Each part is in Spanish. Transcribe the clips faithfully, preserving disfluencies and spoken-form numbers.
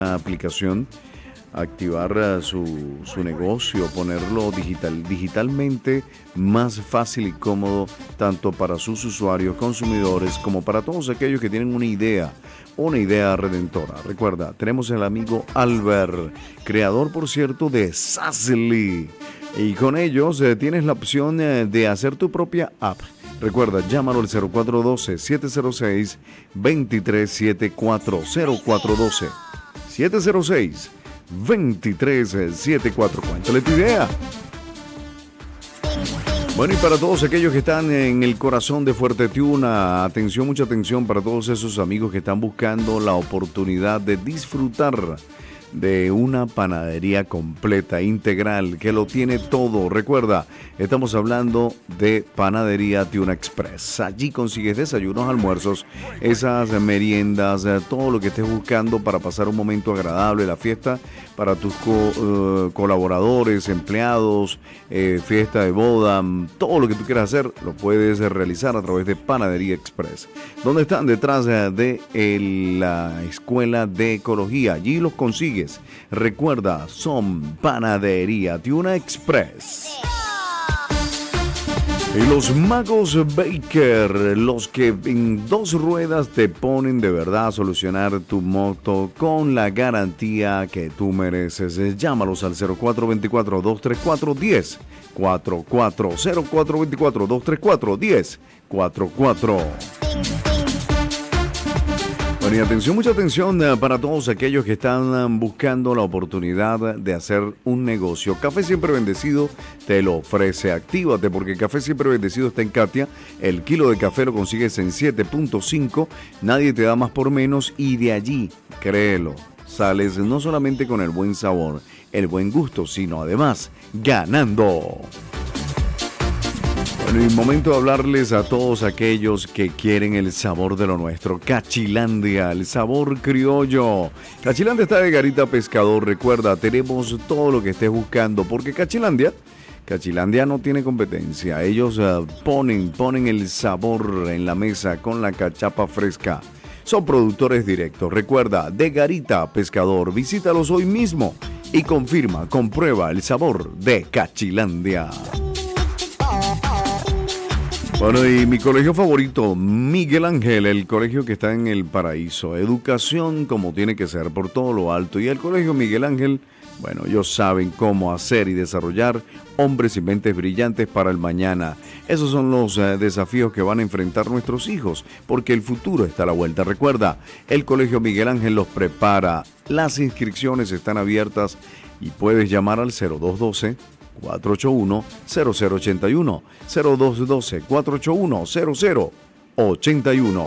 aplicación, activar uh, su, su negocio, ponerlo digital, digitalmente más fácil y cómodo tanto para sus usuarios, consumidores, como para todos aquellos que tienen una idea, una idea redentora. Recuerda, tenemos el amigo Albert, creador, por cierto, de Sassly, y con ellos eh, tienes la opción eh, de hacer tu propia app. Recuerda, llámalo al cero cuatro uno dos, siete cero seis, dos tres siete cuatro, cero cuatro uno dos, siete cero seis, dos tres siete cuatro. Cuéntale tu idea. Bueno, y para todos aquellos que están en el corazón de Fuerte Tiuna, atención, mucha atención para todos esos amigos que están buscando la oportunidad de disfrutar de una panadería completa, integral, que lo tiene todo. Recuerda, estamos hablando de Panadería Tiuna Express. Allí consigues desayunos, almuerzos, esas meriendas, todo lo que estés buscando para pasar un momento agradable, la fiesta para tus co uh, colaboradores, empleados, eh, fiesta de boda, todo lo que tú quieras hacer, lo puedes realizar a través de Panadería Express. ¿Dónde están? Detrás de el, la Escuela de Ecología. Allí los consigues. Recuerda, son Panadería Tiuna Express. Y los magos Baker, los que en dos ruedas te ponen de verdad a solucionar tu moto con la garantía que tú mereces. Llámalos al cero cuatro dos cuatro, dos tres cuatro, uno cero cuatro cuatro, cero cuatro dos cuatro, dos tres cuatro, uno cero cuatro cuatro. Bueno, y atención, mucha atención uh, para todos aquellos que están uh, buscando la oportunidad de hacer un negocio. Café Siempre Bendecido te lo ofrece. Actívate, porque Café Siempre Bendecido está en Katia. El kilo de café lo consigues en siete punto cinco. Nadie te da más por menos, y de allí, créelo, sales no solamente con el buen sabor, el buen gusto, sino además ganando. Bueno, y momento de hablarles a todos aquellos que quieren el sabor de lo nuestro. Cachilandia, el sabor criollo. Cachilandia está de Garita Pescador. Recuerda, tenemos todo lo que estés buscando, porque Cachilandia, Cachilandia no tiene competencia. Ellos uh, ponen, ponen el sabor en la mesa con la cachapa fresca. Son productores directos. Recuerda, de Garita Pescador. Visítalos hoy mismo y confirma, comprueba el sabor de Cachilandia. Bueno, y mi colegio favorito, Miguel Ángel, el colegio que está en el paraíso. Educación como tiene que ser, por todo lo alto. Y el colegio Miguel Ángel, bueno, ellos saben cómo hacer y desarrollar hombres y mentes brillantes para el mañana. Esos son los eh, desafíos que van a enfrentar nuestros hijos, porque el futuro está a la vuelta. Recuerda, el colegio Miguel Ángel los prepara. Las inscripciones están abiertas y puedes llamar al cero dos uno dos, cuatro ocho uno, cero cero ocho uno, cero dos uno dos, cuatro ocho uno, cero cero ocho uno.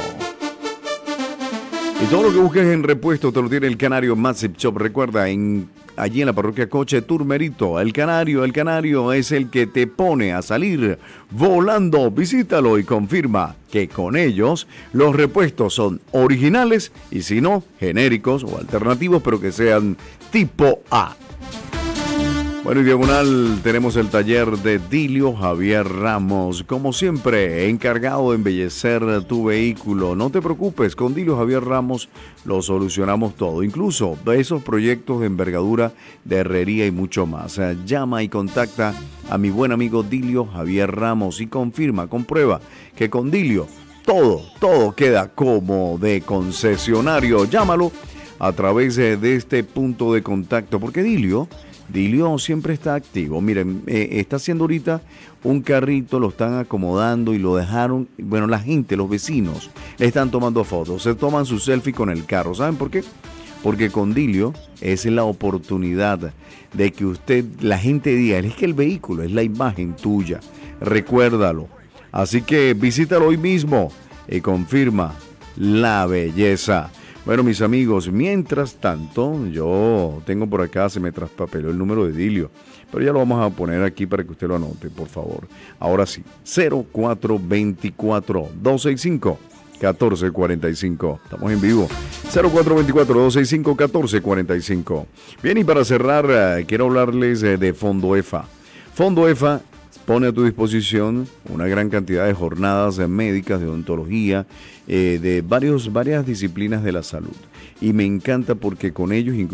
Y todo lo que busques en repuesto te lo tiene el Canario Massive Shop. Recuerda, en, allí en la parroquia Coche Turmerito, el Canario, el Canario es el que te pone a salir volando. Visítalo y confirma que con ellos los repuestos son originales y, si no, genéricos o alternativos, pero que sean tipo A. Bueno, y diagonal tenemos el taller de Dilio Javier Ramos. Como siempre, encargado de embellecer tu vehículo. No te preocupes, con Dilio Javier Ramos lo solucionamos todo. Incluso de esos proyectos de envergadura, de herrería y mucho más. Llama y contacta a mi buen amigo Dilio Javier Ramos y confirma, comprueba que con Dilio todo, todo queda como de concesionario. Llámalo a través de este punto de contacto, porque Dilio... Dilio siempre está activo. Miren, eh, está haciendo ahorita un carrito, lo están acomodando y lo dejaron. Bueno, la gente, los vecinos, le están tomando fotos, se toman su selfie con el carro. ¿Saben por qué? Porque con Dilio es la oportunidad de que usted, la gente diga, es que el vehículo es la imagen tuya. Recuérdalo. Así que visítalo hoy mismo y confirma la belleza. Bueno, mis amigos, mientras tanto, yo tengo por acá, se me traspapeló el número de Dilio, pero ya lo vamos a poner aquí para que usted lo anote, por favor. Ahora sí, cero cuatro dos cuatro, dos seis cinco, uno cuatro cuatro cinco. Estamos en vivo. cero cuatro dos cuatro, dos seis cinco, uno cuatro cuatro cinco. Bien, y para cerrar, eh, quiero hablarles eh, de Fondo EFA. Fondo EFA pone a tu disposición una gran cantidad de jornadas médicas, de odontología, eh, de varios, varias disciplinas de la salud. y me encanta porque con ellos